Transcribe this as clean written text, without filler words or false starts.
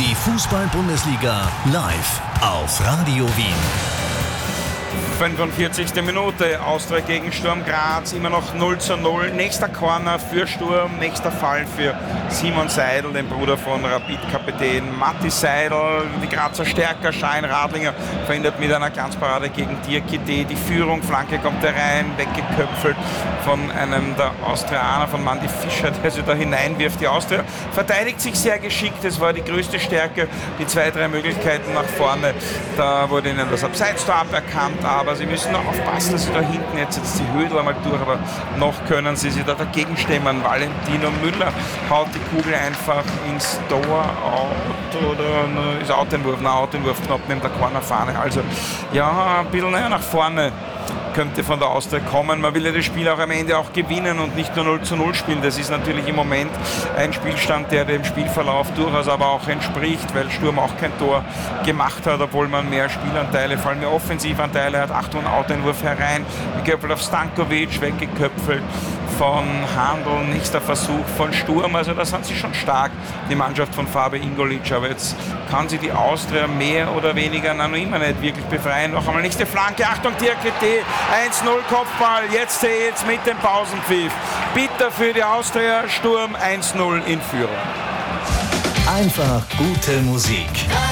Die Fußball-Bundesliga live auf Radio Wien. 45. Minute, Austria gegen Sturm Graz, immer noch 0:0. Nächster Corner für Sturm, nächster Fall für Simon Seidel, den Bruder von Rapid-Kapitän Matti Seidel. Die Grazer stärker, Schein Radlinger verhindert mit einer Glanzparade gegen Diakité die Führung. Flanke kommt herein, weggeköpfelt von einem der Austrianer, von Mandy Fischer, der sie da hineinwirft. Die Austria verteidigt sich sehr geschickt, es war die größte Stärke, die 2-3 Möglichkeiten nach vorne. Da wurde ihnen das Abseits-Tor aberkannt, aber sie müssen noch aufpassen, dass sie da hinten jetzt die Hödel einmal durch, aber noch können sie sich da dagegen stemmen. Valentino Müller haut die Kugel einfach ins Tor, out oder ist Out-Einwurf? Nein, Out-Einwurf knapp neben der Cornerfahne. Also ja, ein bisschen nach vorne könnte von der Austria kommen. Man will ja das Spiel auch am Ende auch gewinnen und nicht nur 0:0 spielen. Das ist natürlich im Moment ein Spielstand, der dem Spielverlauf durchaus aber auch entspricht, weil Sturm auch kein Tor gemacht hat, obwohl man mehr Spielanteile, vor allem mehr Offensivanteile hat. Achtung, Out-Einwurf herein, geköpfelt auf Stankovic, weggeköpfelt von Handel, nächster Versuch von Sturm. Also da sind sie schon stark, die Mannschaft von Fabi Ingolic, aber jetzt kann sie die Austria mehr oder weniger noch immer nicht wirklich befreien. Noch einmal nächste Flanke, Achtung, Diakité, 1:0 Kopfball, jetzt zählt's mit dem Pausenpfiff. Bitter für die Austria, Sturm 1:0 in Führung. Einfach gute Musik.